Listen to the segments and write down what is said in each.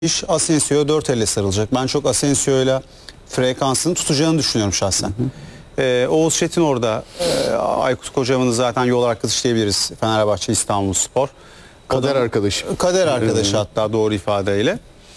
İş Asensio'ya 4 elle sarılacak. Ben çok Asensio'yla frekansını tutacağını düşünüyorum şahsen. Oğuz Çetin orada. Aykut Kocaman'ı zaten yol arkadaşı diyebiliriz. Fenerbahçe, İstanbulspor. Kader arkadaşı. Kader arkadaşı hatta doğru ifadeyle.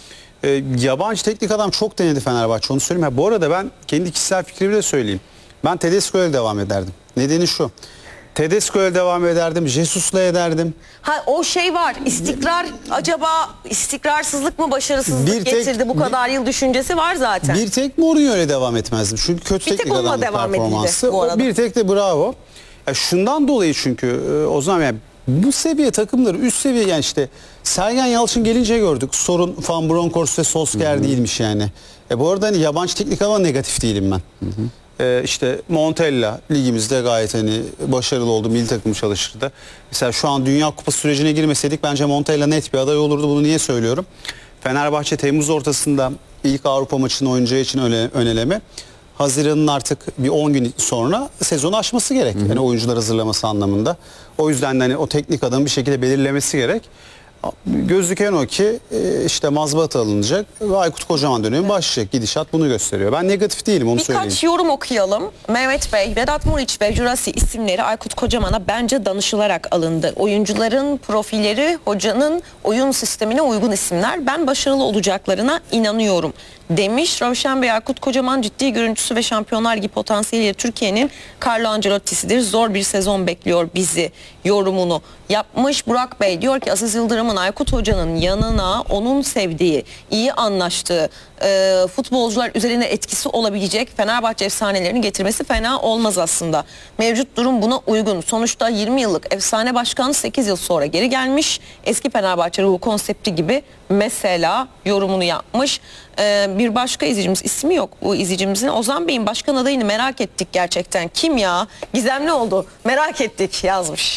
Yabancı teknik adam çok denedi Fenerbahçe, onu söyleyeyim. Bu arada ben kendi kişisel fikrimi de söyleyeyim. Ben Tedesco'yla devam ederdim. Nedeni şu. Tedesco'ya devam ederdim, Jesus'la ederdim. Ha, o şey var, istikrar, acaba istikrarsızlık mı başarısızlık getirdi bu kadar yıl düşüncesi var zaten. Bir tek Mourinho'ya devam etmezdim. Çünkü kötü teknik adamın performansı. Bir tek de bravo. Şundan dolayı çünkü o zaman yani bu seviye takımları üst seviye, yani işte Sergen Yalçın gelince gördük. Sorun Van Bronckhorst ve Solskjaer değilmiş yani. Bu arada hani yabancı teknik ama negatif değilim ben. İşte Montella ligimizde gayet hani başarılı oldu, milli takımı çalıştırdı. Mesela şu an Dünya Kupası sürecine girmeseydik bence Montella net bir aday olurdu. Bunu niye söylüyorum? Fenerbahçe Temmuz ortasında ilk Avrupa maçını oynayacağı için öneleme. Haziran'ın artık bir 10 gün sonra sezonu açması gerek. Yani oyuncular hazırlaması anlamında. O yüzden de hani o teknik adamı bir şekilde belirlemesi gerek. Gözüken o ki işte mazbat alınacak ve Aykut Kocaman dönemi başlayacak. Gidişat bunu gösteriyor. Ben negatif değilim, onu söyleyeyim. Birkaç yorum okuyalım. Mehmet Bey, Vedat Muriç ve Jurasi isimleri Aykut Kocaman'a bence danışılarak alındı. Oyuncuların profilleri hocanın oyun sistemine uygun isimler. Ben başarılı olacaklarına inanıyorum demiş. Ravşen Bey, Aykut Kocaman ciddi görüntüsü ve Şampiyonlar Ligi potansiyeliyle Türkiye'nin Carlo Ancelotti'sidir. Zor bir sezon bekliyor bizi yorumunu yapmış. Burak Bey diyor ki Aziz Yıldırım'ın Aykut Hoca'nın yanına onun sevdiği, iyi anlaştığı futbolcular üzerine etkisi olabilecek Fenerbahçe efsanelerini getirmesi fena olmaz aslında. Mevcut durum buna uygun. Sonuçta 20 yıllık efsane başkan 8 yıl sonra geri gelmiş. Eski Fenerbahçe ruhu konsepti gibi mesela yorumunu yapmış. Bir başka izleyicimiz, ismi yok bu izleyicimizin, Ozan Bey'in başkan adayını merak ettik gerçekten. Kim ya? Gizemli oldu. Merak ettik yazmış.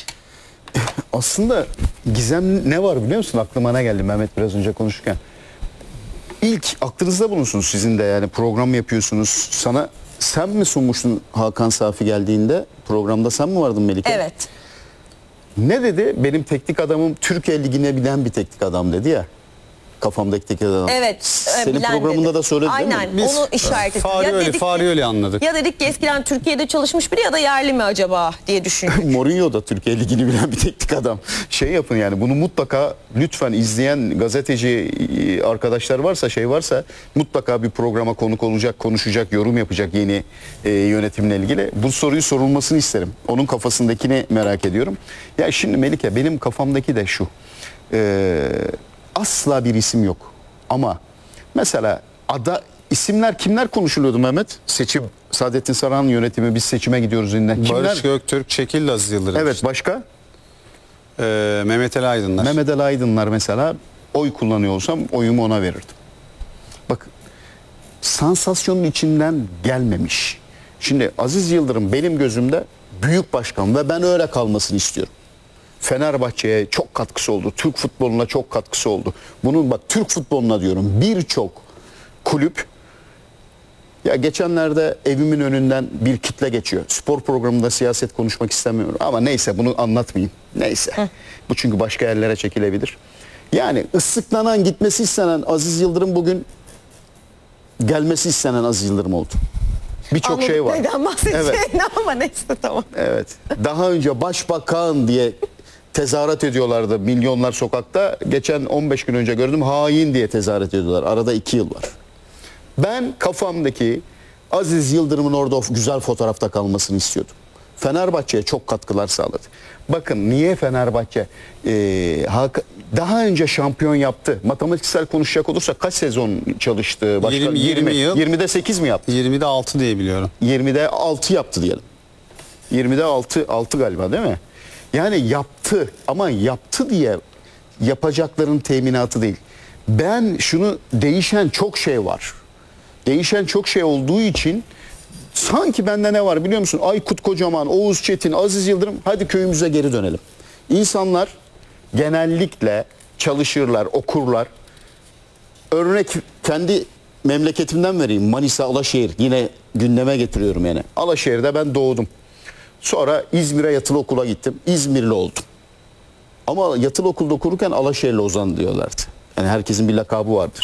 Aslında gizem ne var biliyor musun? Aklıma ne geldi Mehmet biraz önce konuşurken. İlk aklınızda bulunsun sizin de, yani program yapıyorsunuz. Sana sen mi sunmuştun Hakan Safi geldiğinde? Programda sen mi vardın Melike? Evet. Ne dedi? Benim teknik adamım Türkiye Ligi'ne bilen bir teknik adam dedi ya. Kafamdaki teknik adam. Evet. Senin programında da söyledi değil mi? Aynen. Onu işaret ettik. Farioli anladık. Ya dedik ki eskiden Türkiye'de çalışmış biri ya da yerli mi acaba diye düşündük. Mourinho da Türkiye Ligi'ni bilen bir teknik adam. Şey yapın yani, bunu mutlaka lütfen izleyen gazeteci arkadaşlar varsa mutlaka bir programa konuk olacak, konuşacak, yorum yapacak yeni yönetimle ilgili. Bu soruyu sorulmasını isterim. Onun kafasındakini merak ediyorum. Ya şimdi Melike, benim kafamdaki de şu. Asla bir isim yok. Ama mesela isimler kimler konuşuluyordu Mehmet? Seçim, Saadettin Saran yönetimi, biz seçime gidiyoruz yine. Barış Göktürk çekildi Aziz Yıldırım. Evet, başka? Mehmet Ali Aydınlar. Mehmet Ali Aydınlar mesela, oy kullanıyor olsam oyumu ona verirdim. Bak, sansasyonun içinden gelmemiş. Şimdi Aziz Yıldırım benim gözümde büyük başkan ve ben öyle kalmasını istiyorum. Fenerbahçe'ye çok katkısı oldu. Türk futboluna çok katkısı oldu. Bunun bak, Türk futboluna diyorum, birçok kulüp, ya geçenlerde evimin önünden bir kitle geçiyor. Spor programında siyaset konuşmak istemiyorum ama neyse, bunu anlatmayayım. Neyse. Bu çünkü başka yerlere çekilebilir. Yani ıslıklanan, gitmesi istenen Aziz Yıldırım bugün gelmesi istenen Aziz Yıldırım oldu. Birçok şey var. Neden bahsedeceğini, evet. Ama neyse, tamam. Evet. Daha önce başbakan diye tezahürat ediyorlardı milyonlar sokakta. Geçen 15 gün önce gördüm, hain diye tezahürat ediyorlar. Arada 2 yıl var. Ben kafamdaki Aziz Yıldırım'ın orada güzel fotoğrafta kalmasını istiyordum. Fenerbahçe'ye çok katkılar sağladı. Bakın niye Fenerbahçe daha önce şampiyon yaptı. Matematiksel konuşacak olursak kaç sezon çalıştı? 20 yıl. 20'de 8 mi yaptı? 20'de 6 diye biliyorum. 20'de 6 yaptı diyelim. 20'de 6 galiba değil mi? Yani yaptı, ama yaptı diye yapacakların teminatı değil. Ben şunu, değişen çok şey var. Değişen çok şey olduğu için sanki bende ne var biliyor musun? Aykut Kocaman, Oğuz Çetin, Aziz Yıldırım, hadi köyümüze geri dönelim. İnsanlar genellikle çalışırlar, okurlar. Örnek kendi memleketimden vereyim. Manisa, Alaşehir, yine gündeme getiriyorum yani. Alaşehir'de ben doğdum. Sonra İzmir'e yatılı okula gittim. İzmirli oldum. Ama yatılı okulda okurken Alaşehirli Ozan diyorlardı. Yani herkesin bir lakabı vardır.